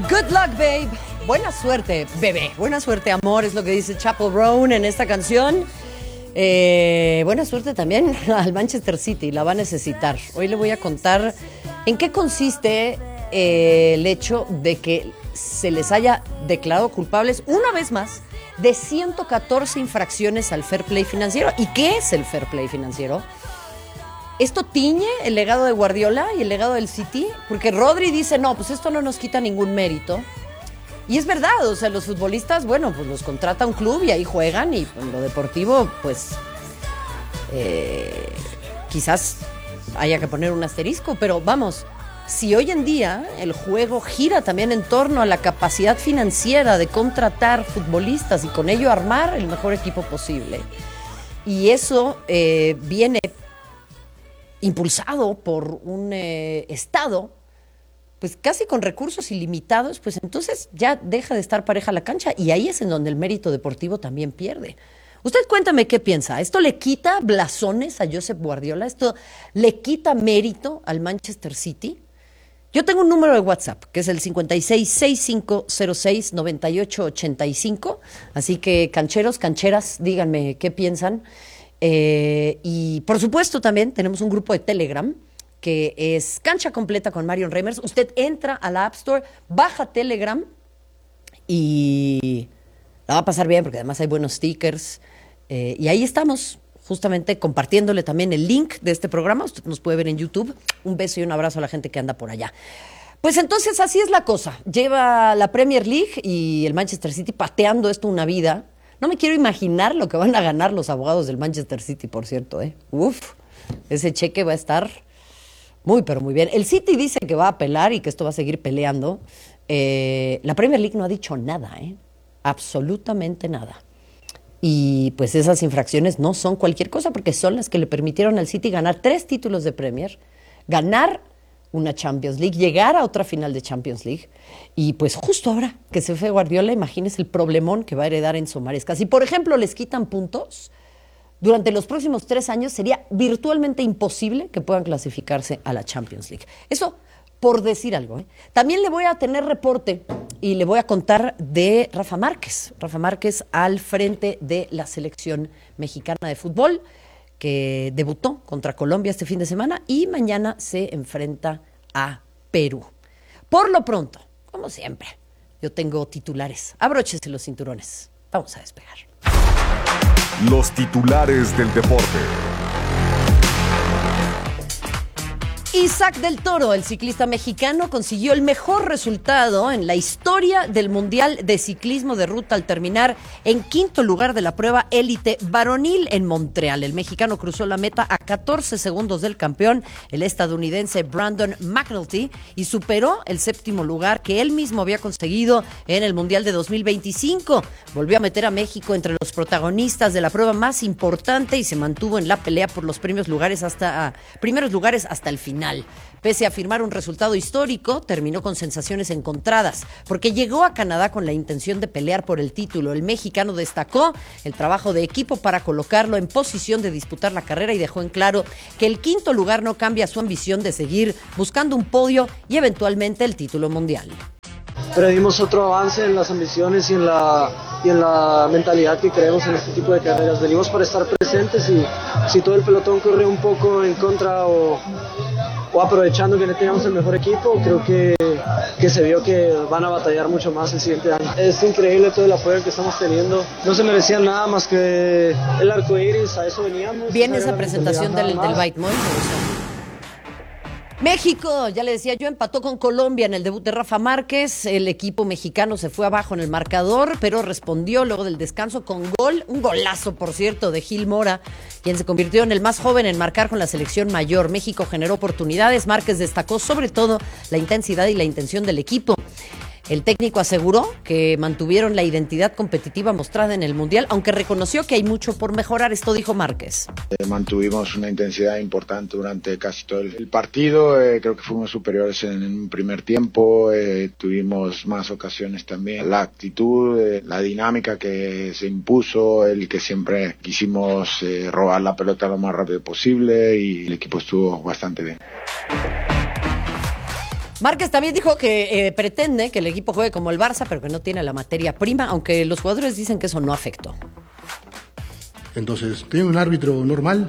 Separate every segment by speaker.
Speaker 1: Good luck, babe. Buena suerte, bebé. Buena suerte, amor, es lo que dice Chappell Roan en esta canción. Buena suerte también al Manchester City, la va a necesitar. Hoy le voy a contar en qué consiste el hecho de que se les haya declarado culpables una vez más de 114 infracciones al fair play financiero. ¿Y qué es el fair play financiero? ¿Esto tiñe el legado de Guardiola y el legado del City? Porque Rodri dice, no, pues esto no nos quita ningún mérito. Y es verdad, o sea, los futbolistas, bueno, pues los contrata un club y ahí juegan, y en lo deportivo, pues quizás haya que poner un asterisco, pero vamos, si hoy en día el juego gira también en torno a la capacidad financiera de contratar futbolistas y con ello armar el mejor equipo posible, y eso viene impulsado por un Estado pues casi con recursos ilimitados, pues entonces ya deja de estar pareja la cancha, y ahí es en donde el mérito deportivo también pierde. Usted cuéntame qué piensa. ¿Esto le quita blasones a Josep Guardiola? ¿Esto le quita mérito al Manchester City? Yo tengo un número de WhatsApp, que es el 5665069885, así que cancheros, cancheras, díganme qué piensan. Y por supuesto también tenemos un grupo de Telegram que es Cancha Completa con Marion Reimers. Usted entra a la App Store, baja Telegram y la va a pasar bien porque además hay buenos stickers, y ahí estamos justamente compartiéndole también el link de este programa. Usted nos puede ver en YouTube. Un beso y un abrazo a la gente que anda por allá. Pues entonces así es la cosa. Lleva la Premier League y el Manchester City pateando esto una vida. No me quiero imaginar lo que van a ganar los abogados del Manchester City, por cierto, Uf, ese cheque va a estar muy, pero muy bien. El City dice que va a apelar y que esto va a seguir peleando. La Premier League no ha dicho nada, absolutamente nada. Y pues esas infracciones no son cualquier cosa, porque son las que le permitieron al City ganar 3 títulos de Premier, ganar una Champions League, llegar a otra final de Champions League, y pues justo ahora que se fue Guardiola, imagínese el problemón que va a heredar Enzo Maresca. Si por ejemplo les quitan puntos, durante los próximos 3 años sería virtualmente imposible que puedan clasificarse a la Champions League. Eso por decir algo. También le voy a tener reporte y le voy a contar de Rafa Márquez. Rafa Márquez al frente de la selección mexicana de fútbol, que debutó contra Colombia este fin de semana y mañana se enfrenta a Perú. Por lo pronto, como siempre, yo tengo titulares. Abróchese los cinturones. Vamos a despegar.
Speaker 2: Los titulares del deporte.
Speaker 1: Isaac del Toro, el ciclista mexicano, consiguió el mejor resultado en la historia del Mundial de Ciclismo de Ruta al terminar en 5º lugar de la prueba élite varonil en Montreal. El mexicano cruzó la meta a 14 segundos del campeón, el estadounidense Brandon McNulty, y superó el 7º lugar que él mismo había conseguido en el Mundial de 2025. Volvió a meter a México entre los protagonistas de la prueba más importante y se mantuvo en la pelea por los primeros lugares hasta el final. Pese a firmar un resultado histórico, terminó con sensaciones encontradas, porque llegó a Canadá con la intención de pelear por el título. El mexicano destacó el trabajo de equipo para colocarlo en posición de disputar la carrera y dejó en claro que el 5º lugar no cambia su ambición de seguir buscando un podio y eventualmente el título mundial.
Speaker 3: Pero dimos otro avance en las ambiciones y en la mentalidad que creemos en este tipo de carreras. Venimos para estar presentes, y si todo el pelotón corre un poco en contra o aprovechando que no teníamos el mejor equipo, creo que se vio que van a batallar mucho más el siguiente año. Es increíble todo el apoyo que estamos teniendo. No se merecían nada más que el arco iris, a eso veníamos.
Speaker 1: Bien esa presentación del Bite Boy. México, ya le decía yo, empató con Colombia en el debut de Rafa Márquez. El equipo mexicano se fue abajo en el marcador, pero respondió luego del descanso con gol, un golazo, por cierto, de Gil Mora, quien se convirtió en el más joven en marcar con la selección mayor. México generó oportunidades. Márquez destacó sobre todo la intensidad y la intención del equipo. El técnico aseguró que mantuvieron la identidad competitiva mostrada en el Mundial, aunque reconoció que hay mucho por mejorar. Esto dijo Márquez.
Speaker 4: Mantuvimos una intensidad importante durante casi todo el partido. Creo que fuimos superiores en un primer tiempo. Tuvimos más ocasiones también. La actitud, la dinámica que se impuso, el que siempre quisimos robar la pelota lo más rápido posible, y el equipo estuvo bastante bien.
Speaker 1: Márquez también dijo que pretende que el equipo juegue como el Barça, pero que no tiene la materia prima, aunque los jugadores dicen que eso no afectó.
Speaker 5: Entonces, ¿tiene un árbitro normal?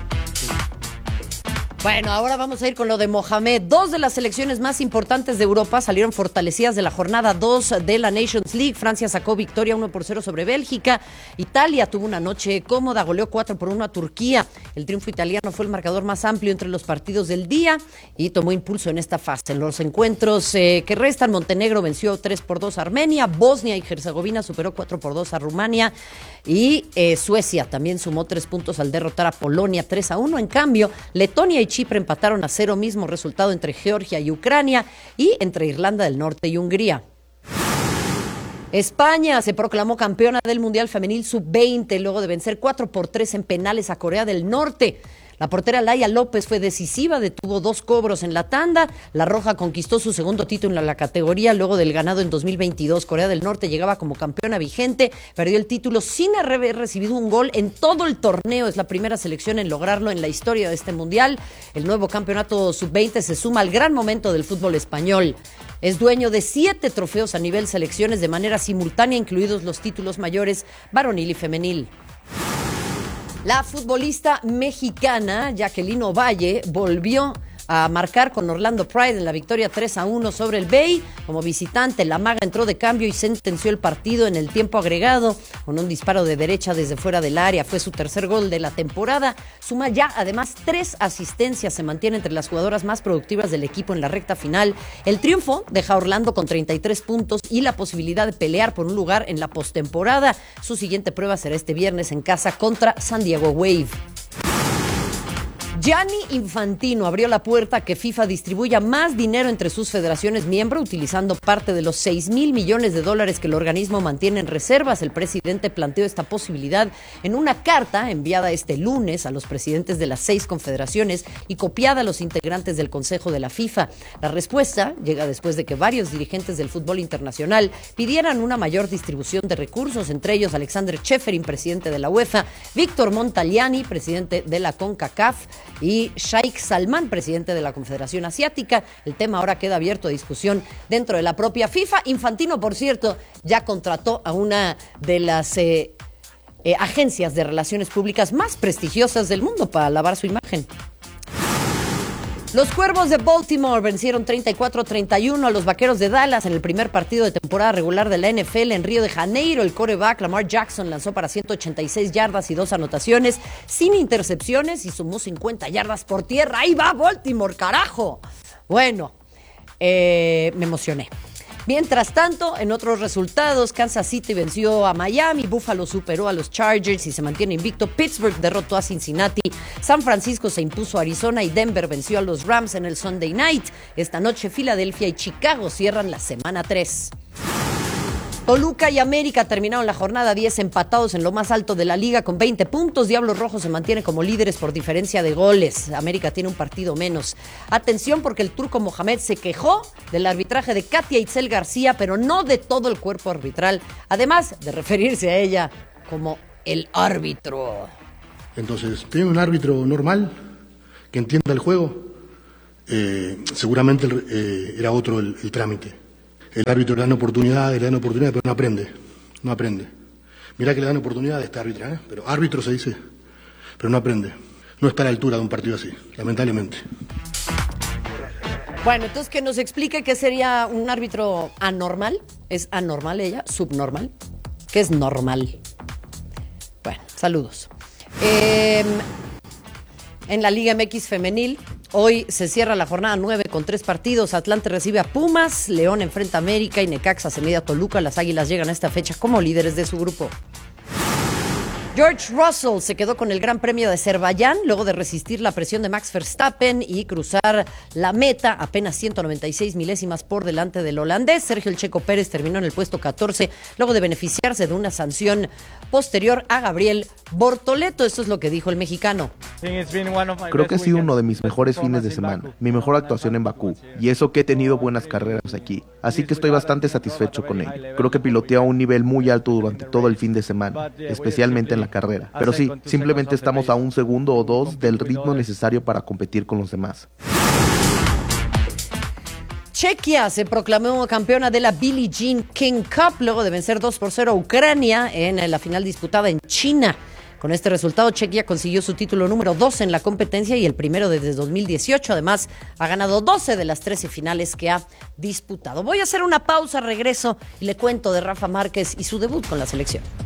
Speaker 1: Bueno, ahora vamos a ir con lo de Mohamed. 2 de las selecciones más importantes de Europa salieron fortalecidas de la jornada 2 de la Nations League. Francia sacó victoria 1-0 sobre Bélgica. Italia tuvo una noche cómoda, goleó 4-1 a Turquía. El triunfo italiano fue el marcador más amplio entre los partidos del día y tomó impulso en esta fase. En los encuentros que restan, Montenegro venció 3-2 a Armenia. Bosnia y Herzegovina superó 4-2 a Rumania. Y Suecia también sumó 3 puntos al derrotar a Polonia 3-1. En cambio, Letonia y Chipre empataron a 0, mismo resultado entre Georgia y Ucrania y entre Irlanda del Norte y Hungría. España se proclamó campeona del Mundial Femenil Sub-20 luego de vencer 4-3 en penales a Corea del Norte. La portera Laia López fue decisiva, detuvo 2 cobros en la tanda. La Roja conquistó su segundo título en la categoría luego del ganado en 2022. Corea del Norte llegaba como campeona vigente, perdió el título sin haber recibido un gol en todo el torneo. Es la primera selección en lograrlo en la historia de este mundial. El nuevo campeonato sub-20 se suma al gran momento del fútbol español. Es dueño de 7 trofeos a nivel selecciones de manera simultánea, incluidos los títulos mayores varonil y femenil. La futbolista mexicana Jacqueline Ovalle volvió a marcar con Orlando Pride en la victoria 3-1 sobre el Bay. Como visitante, la maga entró de cambio y sentenció el partido en el tiempo agregado con un disparo de derecha desde fuera del área. Fue su tercer gol de la temporada. Suma ya además 3 asistencias. Se mantiene entre las jugadoras más productivas del equipo en la recta final. El triunfo deja a Orlando con 33 puntos y la posibilidad de pelear por un lugar en la postemporada. Su siguiente prueba será este viernes en casa contra San Diego Wave. Gianni Infantino abrió la puerta a que FIFA distribuya más dinero entre sus federaciones miembro, utilizando parte de los $6,000 millones que el organismo mantiene en reservas. El presidente planteó esta posibilidad en una carta enviada este lunes a los presidentes de las 6 confederaciones y copiada a los integrantes del Consejo de la FIFA. La respuesta llega después de que varios dirigentes del fútbol internacional pidieran una mayor distribución de recursos, entre ellos Alexander Čeferin, presidente de la UEFA, Víctor Montagliani, presidente de la CONCACAF, y Sheikh Salman, presidente de la Confederación Asiática. El tema ahora queda abierto a discusión dentro de la propia FIFA. Infantino, por cierto, ya contrató a una de las agencias de relaciones públicas más prestigiosas del mundo para lavar su imagen. Los Cuervos de Baltimore vencieron 34-31 a los Vaqueros de Dallas en el primer partido de temporada regular de la NFL en Río de Janeiro. El quarterback Lamar Jackson lanzó para 186 yardas y 2 anotaciones sin intercepciones y sumó 50 yardas por tierra. ¡Ahí va Baltimore, carajo! Bueno, me emocioné. Mientras tanto, en otros resultados, Kansas City venció a Miami, Buffalo superó a los Chargers y se mantiene invicto, Pittsburgh derrotó a Cincinnati, San Francisco se impuso a Arizona y Denver venció a los Rams en el Sunday Night. Esta noche Filadelfia y Chicago cierran la semana 3. Toluca y América terminaron la jornada 10 empatados en lo más alto de la liga con 20 puntos. Diablos Rojos se mantiene como líderes por diferencia de goles. América tiene un partido menos. Atención porque el turco Mohamed se quejó del arbitraje de Katia Itzel García, pero no de todo el cuerpo arbitral, además de referirse a ella como el árbitro.
Speaker 5: Entonces, ¿tiene un árbitro normal que entienda el juego? Seguramente era otro el trámite. El árbitro le dan oportunidad, pero no aprende. Mirá que le dan oportunidad a esta árbitra, pero árbitro se dice, pero no aprende. No está a la altura de un partido así, lamentablemente.
Speaker 1: Bueno, entonces que nos explique qué sería un árbitro anormal. ¿Es anormal ella? ¿Subnormal? ¿Qué es normal? Bueno, saludos. En la Liga MX femenil, hoy se cierra la jornada 9 con 3 partidos. Atlante recibe a Pumas, León enfrenta a América y Necaxa se mide a Toluca. Las Águilas llegan a esta fecha como líderes de su grupo. George Russell se quedó con el Gran Premio de Azerbaiyán luego de resistir la presión de Max Verstappen y cruzar la meta apenas 196 milésimas por delante del holandés. Sergio El Checo Pérez terminó en el puesto 14 luego de beneficiarse de una sanción posterior a Gabriel Bortoleto. Esto es lo que dijo el mexicano.
Speaker 6: Creo que ha sido uno de mis mejores fines de semana, mi mejor actuación en Bakú, y eso que he tenido buenas carreras aquí, así que estoy bastante satisfecho con ello. Creo que piloteé a un nivel muy alto durante todo el fin de semana, especialmente en la carrera, pero sí, simplemente estamos a un segundo o dos del ritmo necesario para competir con los demás.
Speaker 1: Chequia se proclamó campeona de la Billie Jean King Cup luego de vencer 2-0 a Ucrania en la final disputada en China. Con este resultado, Chequia consiguió su título número 12 en la competencia y el primero desde 2018. Además, ha ganado 12 de las 13 finales que ha disputado. Voy a hacer una pausa, regreso y le cuento de Rafa Márquez y su debut con la selección.